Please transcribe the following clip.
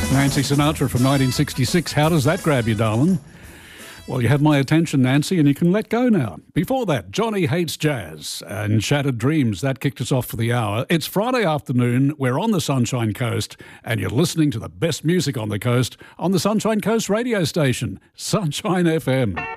Nancy Sinatra from 1966. How does that grab you, darling? Well, you have my attention, Nancy, and you can let go now. Before that, Johnny Hates Jazz and Shattered Dreams. That kicked us off for the hour. It's Friday afternoon. We're on the Sunshine Coast, and you're listening to the best music on the coast on the Sunshine Coast radio station, Sunshine FM.